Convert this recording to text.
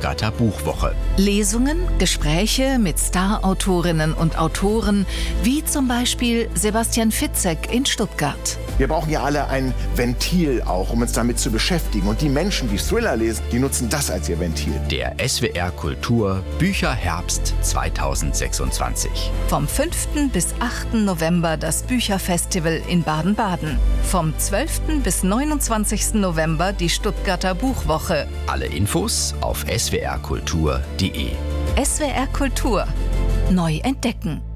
Stuttgarter Buchwoche. Lesungen, Gespräche mit Star-Autorinnen und Autoren, wie zum Beispiel Sebastian Fitzek in Stuttgart. Wir brauchen ja alle ein Ventil auch, um uns damit zu beschäftigen. Und die Menschen, die Thriller lesen, die nutzen das als ihr Ventil. Der SWR Kultur Bücherherbst 2026. Vom 5. bis 8. November das Bücherfestival in Baden-Baden. Vom 12. bis 29. November die Stuttgarter Buchwoche. Alle Infos auf swrkultur.de. SWR Kultur. Neu entdecken.